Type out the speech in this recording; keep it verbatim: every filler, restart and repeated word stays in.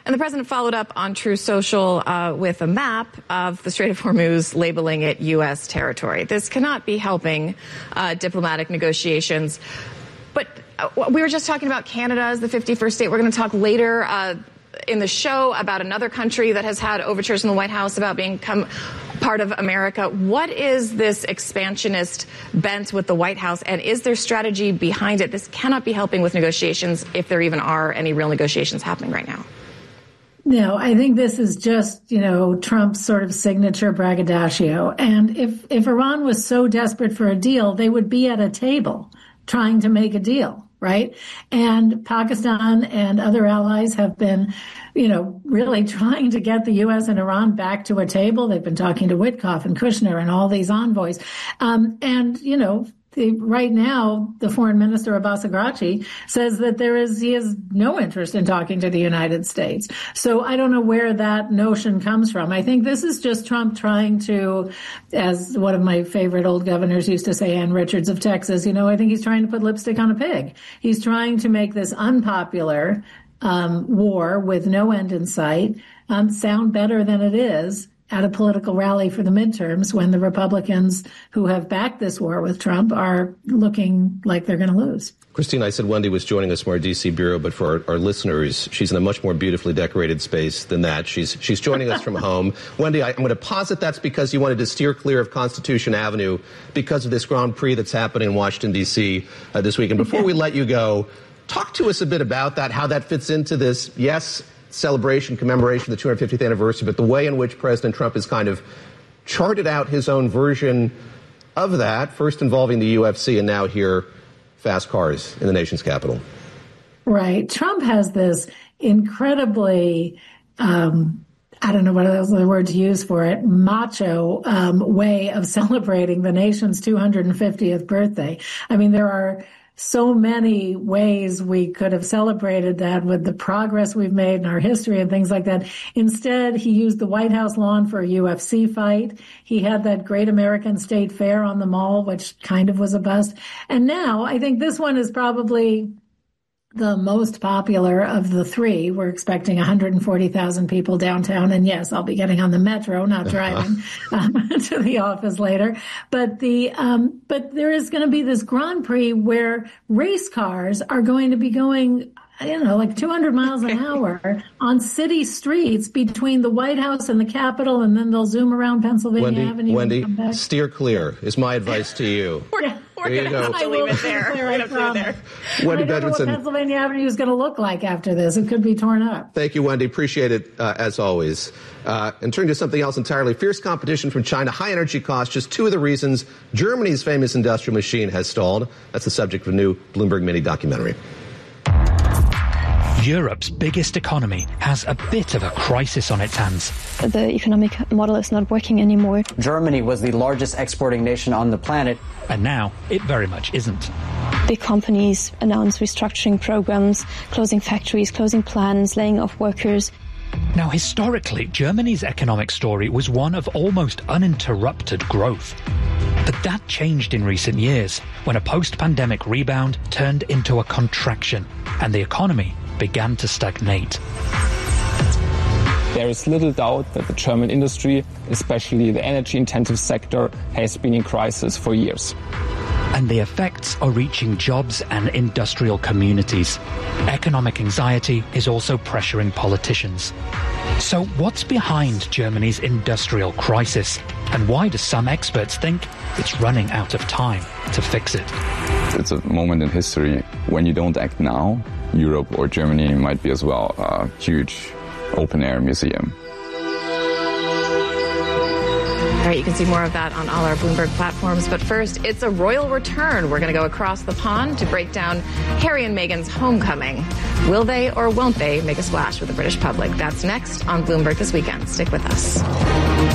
And the president followed up on True Social uh, with a map of the Strait of Hormuz, labeling it U S territory. This cannot be helping uh, diplomatic negotiations. But uh, we were just talking about Canada as the fifty-first state. We're going to talk later uh, in the show about another country that has had overtures in the White House about being come part of America. What is this expansionist bent with the White House, and is there strategy behind it? This cannot be helping with negotiations, if there even are any real negotiations happening right now. No, I think this is just, you know, Trump's sort of signature braggadocio. And if, if Iran was so desperate for a deal, they would be at a table trying to make a deal, right? And Pakistan and other allies have been, you know, really trying to get the U S and Iran back to a table. They've been talking to Witkoff and Kushner and all these envoys. Um, and, you know, The, right now, the foreign minister, Abbas Araghchi, says that there is, he has no interest in talking to the United States. So I don't know where that notion comes from. I think this is just Trump trying to, as one of my favorite old governors used to say, Ann Richards of Texas, you know, I think he's trying to put lipstick on a pig. He's trying to make this unpopular um, war with no end in sight um, sound better than it is at a political rally for the midterms, when the Republicans who have backed this war with Trump are looking like they're going to lose. Christine, I said Wendy was joining us from our D C bureau, but for our, our listeners, she's in a much more beautifully decorated space than that. She's she's joining us from home. Wendy, I, I'm going to posit that's because you wanted to steer clear of Constitution Avenue because of this Grand Prix that's happening in Washington, D C uh, this week. And before we let you go, talk to us a bit about that, how that fits into this, yes, celebration, commemoration of the two hundred fiftieth anniversary, but the way in which President Trump has kind of charted out his own version of that, first involving the U F C and now here, fast cars in the nation's capital. Right. Trump has this incredibly, um, I don't know what else the word to use for it, macho um, way of celebrating the nation's two hundred fiftieth birthday. I mean, there are so many ways we could have celebrated that with the progress we've made in our history and things like that. Instead, he used the White House lawn for a U F C fight. He had that Great American State Fair on the Mall, which kind of was a bust. And now I think this one is probably the most popular of the three. We're expecting one hundred forty thousand people downtown. And yes, I'll be getting on the metro, not driving um, to the office later. But the, um, but there is going to be this Grand Prix where race cars are going to be going, I don't know, like two hundred miles an hour on city streets between the White House and the Capitol. And then they'll zoom around Pennsylvania Wendy, Avenue. Wendy, and come back. Steer clear is my advice to you. We're, we're going to have to leave it there. We're going to have to leave it there. Wendy I don't know what Bedredson. Pennsylvania Avenue is going to look like after this. It could be torn up. Thank you, Wendy. Appreciate it, uh, as always. Uh, and turning to something else entirely, fierce competition from China, high energy costs, just two of the reasons Germany's famous industrial machine has stalled. That's the subject of a new Bloomberg mini documentary. Europe's biggest economy has a bit of a crisis on its hands. The economic model is not working anymore. Germany was the largest exporting nation on the planet. And now it very much isn't. Big companies announce restructuring programs, closing factories, closing plants, laying off workers. Now, historically, Germany's economic story was one of almost uninterrupted growth. But that changed in recent years when a post-pandemic rebound turned into a contraction and the economy began to stagnate. There is little doubt that the German industry, especially the energy-intensive sector, has been in crisis for years. And the effects are reaching jobs and industrial communities. Economic anxiety is also pressuring politicians. So what's behind Germany's industrial crisis? And why do some experts think it's running out of time to fix it? It's a moment in history. When you don't act now, Europe or Germany might be as well a huge open-air museum. All right, you can see more of that on all our Bloomberg platforms. But first, it's a royal return. We're going to go across the pond to break down Harry and Meghan's homecoming. Will they or won't they make a splash with the British public? That's next on Bloomberg This Weekend. Stick with us.